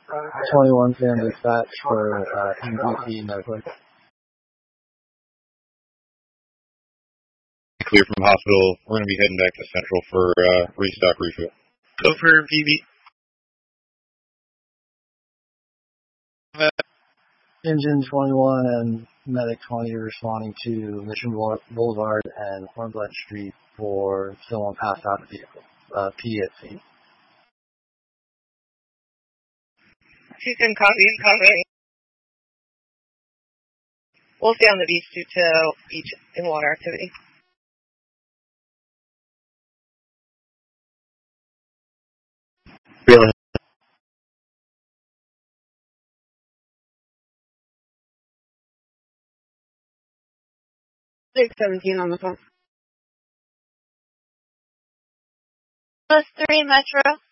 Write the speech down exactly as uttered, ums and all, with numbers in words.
twenty-one can dispatch for uh, M V P Medicare. Clear from hospital. We're going to be heading back to Central for uh, restock refuel. Go for P B. Engine twenty-one and Medic twenty responding to Mission Boulevard and Hornblunt Street for someone passed out of the vehicle. Uh, P at C. She's in copy and covering. We'll stay on the beach due to beach and water activity. Really? six seventeen on the phone. Plus three Metro.